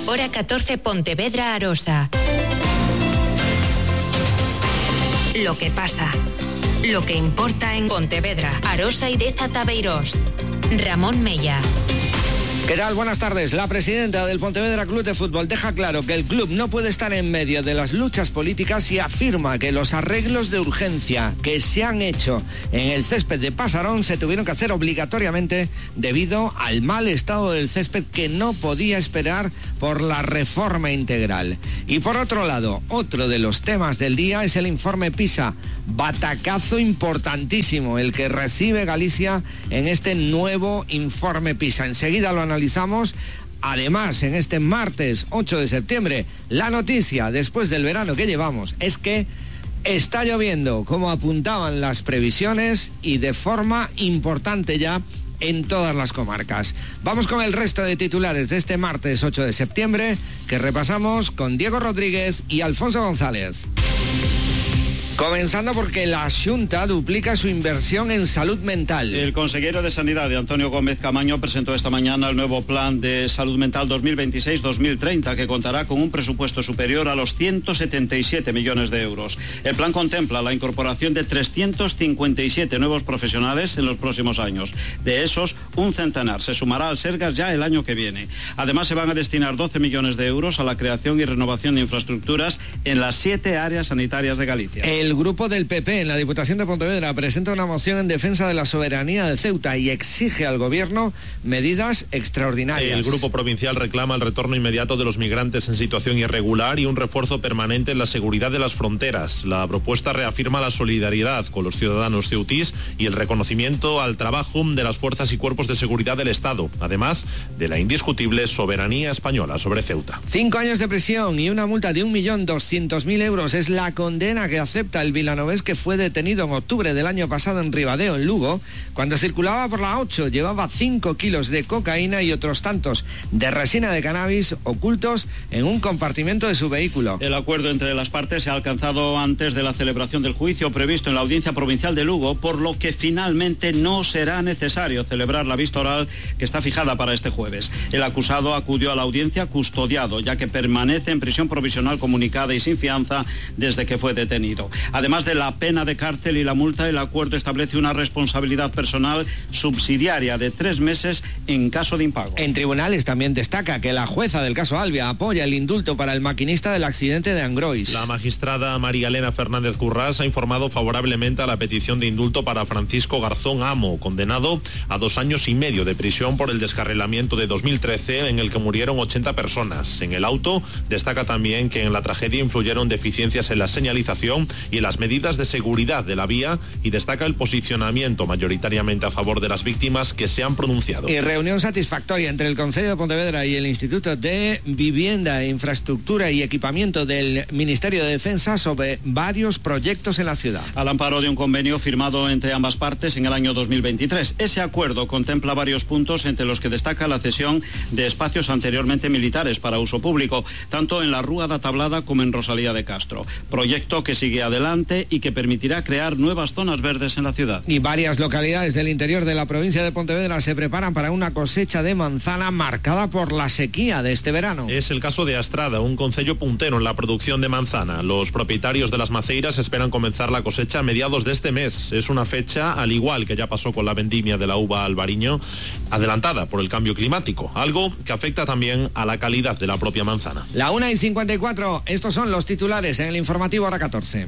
Hora 14, Pontevedra, Arosa. Lo que pasa, lo que importa en Pontevedra, Arosa y Deza Tabeirós. Ramón Mella. ¿Qué tal? Buenas tardes. La presidenta del Pontevedra Club de Fútbol deja claro que el club no puede estar en medio de las luchas políticas y afirma que los arreglos de urgencia que se han hecho en el césped de Pasarón se tuvieron que hacer obligatoriamente debido al mal estado del césped que no podía esperar por la reforma integral. Y por otro lado, otro de los temas del día es el informe PISA. Batacazo importantísimo el que recibe Galicia en este nuevo informe PISA. Enseguida lo analizamos. Además, en este martes 8 de septiembre, la noticia después del verano que llevamos es que está lloviendo, como apuntaban las previsiones, y de forma importante ya en todas las comarcas. Vamos con el resto de titulares de este martes 8 de septiembre, que repasamos con Diego Rodríguez y Alfonso González. Comenzando porque la Xunta duplica su inversión en salud mental. El consejero de Sanidad, Antonio Gómez Camaño, presentó esta mañana el nuevo Plan de Salud Mental 2026-2030, que contará con un presupuesto superior a los 177 millones de euros. El plan contempla la incorporación de 357 nuevos profesionales en los próximos años. De esos, un centenar se sumará al Sergas ya el año que viene. Además, se van a destinar 12 millones de euros a la creación y renovación de infraestructuras en las 7 áreas sanitarias de Galicia. El grupo del PP en la Diputación de Pontevedra presenta una moción en defensa de la soberanía de Ceuta y exige al gobierno medidas extraordinarias. El grupo provincial reclama el retorno inmediato de los migrantes en situación irregular y un refuerzo permanente en la seguridad de las fronteras. La propuesta reafirma la solidaridad con los ciudadanos ceutís y el reconocimiento al trabajo de las fuerzas y cuerpos de seguridad del Estado, además de la indiscutible soberanía española sobre Ceuta. 5 años de prisión y una multa de 1.200.000 euros es la condena que acepta el vilanovés, que fue detenido en octubre del año pasado en Ribadeo, en Lugo, cuando circulaba por la 8. Llevaba 5 kilos de cocaína y otros tantos de resina de cannabis ocultos en un compartimento de su vehículo. El acuerdo entre las partes se ha alcanzado antes de la celebración del juicio previsto en la Audiencia Provincial de Lugo, por lo que finalmente no será necesario celebrar la vista oral que está fijada para este jueves. El acusado acudió a la audiencia custodiado, ya que permanece en prisión provisional comunicada y sin fianza desde que fue detenido. Además de la pena de cárcel y la multa, el acuerdo establece una responsabilidad personal subsidiaria de 3 meses en caso de impago. En tribunales también destaca que la jueza del caso Albia apoya el indulto para el maquinista del accidente de Angrois. La magistrada María Elena Fernández Currás ha informado favorablemente a la petición de indulto para Francisco Garzón Amo, condenado a 2 años y medio de prisión por el descarrilamiento de 2013 en el que murieron 80 personas. En el auto destaca también que en la tragedia influyeron deficiencias en la señalización y las medidas de seguridad de la vía, y destaca el posicionamiento mayoritariamente a favor de las víctimas que se han pronunciado. Y reunión satisfactoria entre el Concello de Pontevedra y el Instituto de Vivienda, Infraestructura y Equipamiento del Ministerio de Defensa sobre varios proyectos en la ciudad. Al amparo de un convenio firmado entre ambas partes en el año 2023. Ese acuerdo contempla varios puntos, entre los que destaca la cesión de espacios anteriormente militares para uso público, tanto en la Rúa da Tablada como en Rosalía de Castro. Proyecto que sigue adelante y que permitirá crear nuevas zonas verdes en la ciudad. Y varias localidades del interior de la provincia de Pontevedra se preparan para una cosecha de manzana marcada por la sequía de este verano. Es el caso de Astrada, un concello puntero en la producción de manzana. Los propietarios de las maceiras esperan comenzar la cosecha a mediados de este mes. Es una fecha, al igual que ya pasó con la vendimia de la uva albariño, adelantada por el cambio climático, algo que afecta también a la calidad de la propia manzana. La 1:54, estos son los titulares en el informativo Hora 14.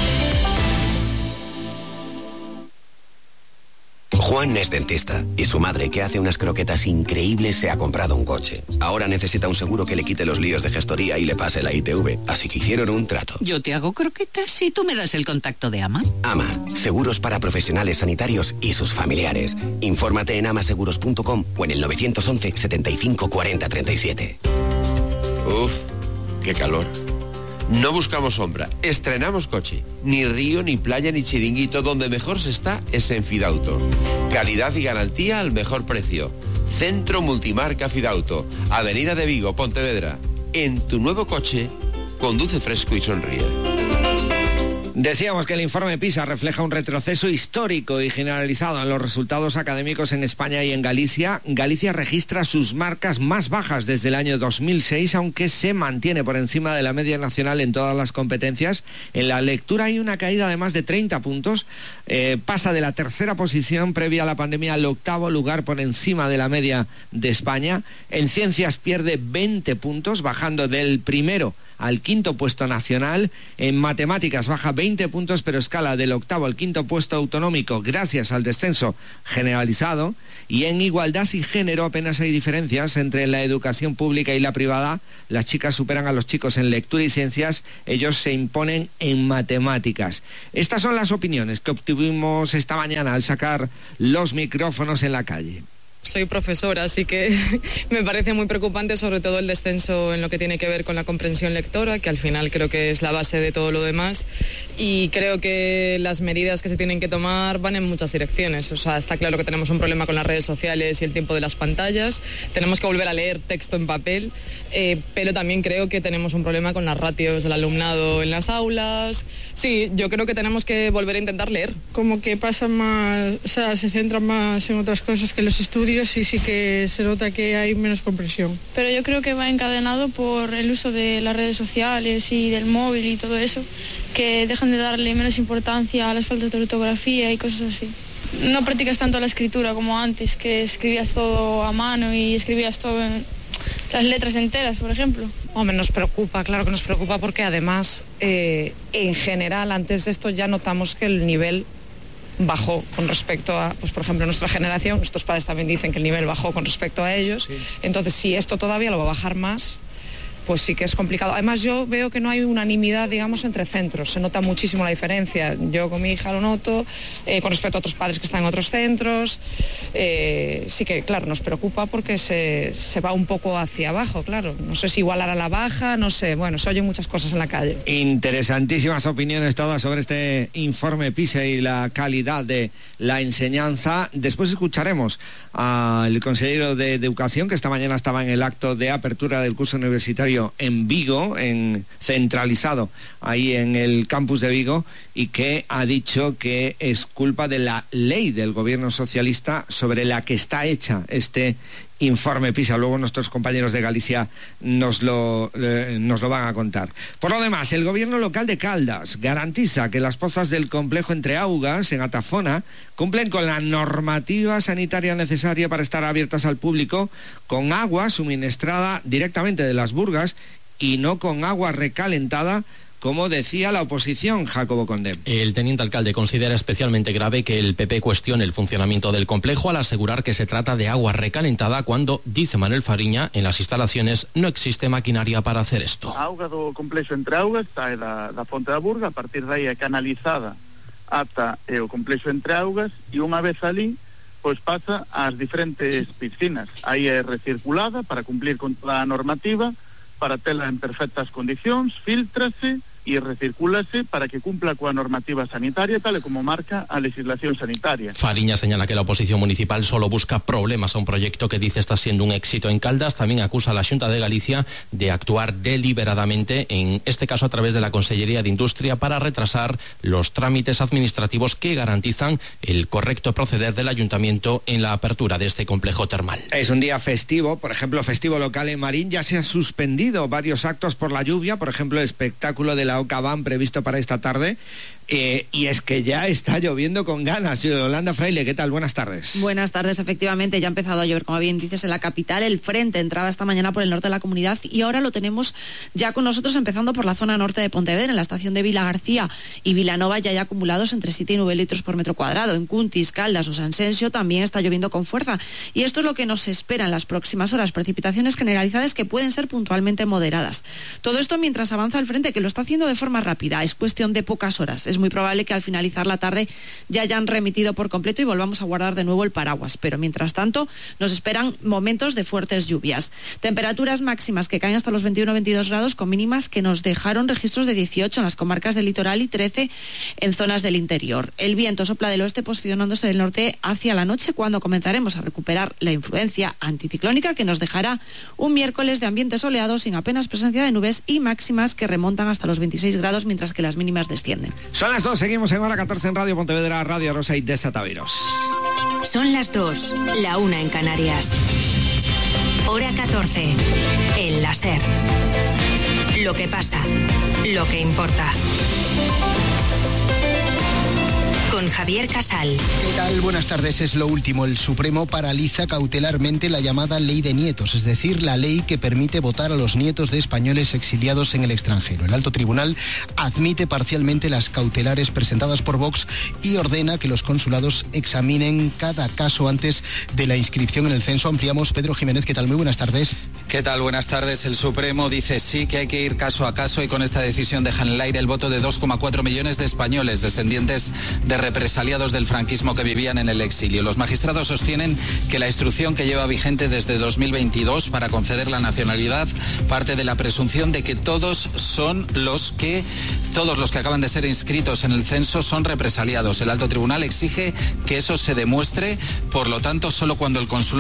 Juan es dentista y su madre, que hace unas croquetas increíbles, se ha comprado un coche. Ahora necesita un seguro que le quite los líos de gestoría y le pase la ITV, así que hicieron un trato. Yo te hago croquetas y tú me das el contacto de AMA. AMA, seguros para profesionales sanitarios y sus familiares. Infórmate en amaseguros.com o en el 911 75 40 37. Uf, qué calor. No buscamos sombra, estrenamos coche. Ni río, ni playa, ni chiringuito. Donde mejor se está es en Fidauto. Calidad y garantía al mejor precio. Centro Multimarca Fidauto, Avenida de Vigo, Pontevedra. En tu nuevo coche, conduce fresco y sonríe. Decíamos que el informe PISA refleja un retroceso histórico y generalizado en los resultados académicos en España y en Galicia. Galicia registra sus marcas más bajas desde el año 2006, aunque se mantiene por encima de la media nacional en todas las competencias. En la lectura hay una caída de más de 30 puntos. Pasa de la tercera posición previa a la pandemia al octavo lugar por encima de la media de España. En ciencias pierde 20 puntos, bajando del primero al quinto puesto nacional. En matemáticas baja 20 puntos, pero escala del octavo al quinto puesto autonómico gracias al descenso generalizado. Y en igualdad y género apenas hay diferencias entre la educación pública y la privada. Las chicas superan a los chicos en lectura y ciencias, ellos se imponen en matemáticas. Estas son las opiniones que obtuvimos esta mañana al sacar los micrófonos en la calle. Soy profesora, así que me parece muy preocupante, sobre todo el descenso en lo que tiene que ver con la comprensión lectora, que al final creo que es la base de todo lo demás, y creo que las medidas que se tienen que tomar van en muchas direcciones. O sea, está claro que tenemos un problema con las redes sociales y el tiempo de las pantallas, tenemos que volver a leer texto en papel, pero también creo que tenemos un problema con las ratios del alumnado en las aulas. Sí, yo creo que tenemos que volver a intentar leer. Como que pasa más, o sea, se centran más en otras cosas que los estudios, y sí que se nota que hay menos comprensión. Pero yo creo que va encadenado por el uso de las redes sociales y del móvil y todo eso, que dejan de darle menos importancia a las faltas de ortografía y cosas así. No practicas tanto la escritura como antes, que escribías todo a mano y escribías todo en las letras enteras, por ejemplo. Hombre, nos preocupa, claro que nos preocupa, porque además, en general, antes de esto ya notamos que el nivel bajó con respecto a, pues por ejemplo, nuestra generación. Nuestros padres también dicen que el nivel bajó con respecto a ellos. Sí. Entonces, si esto todavía lo va a bajar más, pues sí que es complicado. Además, yo veo que no hay unanimidad, digamos, entre centros. Se nota muchísimo la diferencia. Yo con mi hija lo noto, con respecto a otros padres que están en otros centros. Sí que, claro, nos preocupa porque se va un poco hacia abajo, claro. No sé si igualar a la baja, no sé. Bueno, se oyen muchas cosas en la calle. Interesantísimas opiniones todas sobre este informe PISA y la calidad de la enseñanza. Después escucharemos al consejero de Educación, que esta mañana estaba en el acto de apertura del curso universitario en Vigo, centralizado ahí en el campus de Vigo, y que ha dicho que es culpa de la ley del gobierno socialista sobre la que está hecha este informe PISA. Luego nuestros compañeros de Galicia nos lo van a contar. Por lo demás, el gobierno local de Caldas garantiza que las pozas del complejo Entre Augas, en Atafona, cumplen con la normativa sanitaria necesaria para estar abiertas al público, con agua suministrada directamente de las burgas y no con agua recalentada, como decía la oposición, Jacobo Condé. El teniente alcalde considera especialmente grave que el PP cuestione el funcionamiento del complejo al asegurar que se trata de agua recalentada cuando, dice Manuel Fariña, en las instalaciones no existe maquinaria para hacer esto. A auga do complexo Entre Augas sae da fonte da burga, a partir de aí é canalizada ata o complexo Entre Augas, e unha vez ali pois pasa ás diferentes piscinas. Aí é recirculada para cumplir con toda a normativa, para tela en perfectas condicións, filtrase e recircúlase para que cumpla coa normativa sanitaria tal e como marca a legislación sanitaria. Fariña señala que la oposición municipal solo busca problemas a un proyecto que dice está siendo un éxito en Caldas. También acusa a la Xunta de Galicia de actuar deliberadamente, en este caso a través de la Consellería de Industria, para retrasar los trámites administrativos que garantizan el correcto proceder del Ayuntamiento en la apertura de este complejo termal. Es un día festivo, por ejemplo, festivo local en Marín. Ya se ha suspendido varios actos por la lluvia, por ejemplo, el espectáculo de la Ocabán previsto para esta tarde, y es que ya está lloviendo con ganas. Yolanda Fraile, ¿qué tal? Buenas tardes. Buenas tardes, efectivamente, ya ha empezado a llover, como bien dices, en la capital. El frente entraba esta mañana por el norte de la comunidad y ahora lo tenemos ya con nosotros, empezando por la zona norte de Pontevedra. En la estación de Vila García y Vilanova ya hay acumulados entre 7 y 9 litros por metro cuadrado. En Cuntis, Caldas o San Sensio también está lloviendo con fuerza, y esto es lo que nos espera en las próximas horas: precipitaciones generalizadas que pueden ser puntualmente moderadas. Todo esto mientras avanza el frente, que lo está haciendo de forma rápida. Es cuestión de pocas horas. Es muy probable que al finalizar la tarde ya hayan remitido por completo y volvamos a guardar de nuevo el paraguas. Pero mientras tanto nos esperan momentos de fuertes lluvias. Temperaturas máximas que caen hasta los 21-22 grados, con mínimas que nos dejaron registros de 18 en las comarcas del litoral y 13 en zonas del interior. El viento sopla del oeste, posicionándose del norte hacia la noche, cuando comenzaremos a recuperar la influencia anticiclónica, que nos dejará un miércoles de ambiente soleado sin apenas presencia de nubes y máximas que remontan hasta los 26 grados, mientras que las mínimas descienden. Son Son las 2, seguimos en hora 14 en Radio Pontevedra, Radio Arosa y Desataveros. Son las 2, la 1 en Canarias. Hora 14, en la SER. Lo que pasa, lo que importa. Con Javier Casal. ¿Qué tal? Buenas tardes. Es lo último. El Supremo paraliza cautelarmente la llamada Ley de Nietos, es decir, la ley que permite votar a los nietos de españoles exiliados en el extranjero. El Alto Tribunal admite parcialmente las cautelares presentadas por Vox y ordena que los consulados examinen cada caso antes de la inscripción en el censo. Ampliamos. Pedro Jiménez, ¿qué tal? Muy buenas tardes. ¿Qué tal? Buenas tardes. El Supremo dice sí que hay que ir caso a caso y con esta decisión dejan en el aire el voto de 2,4 millones de españoles descendientes de represaliados del franquismo que vivían en el exilio. Los magistrados sostienen que la instrucción que lleva vigente desde 2022 para conceder la nacionalidad parte de la presunción de que todos los que acaban de ser inscritos en el censo son represaliados. El Alto Tribunal exige que eso se demuestre, por lo tanto, solo cuando el consulado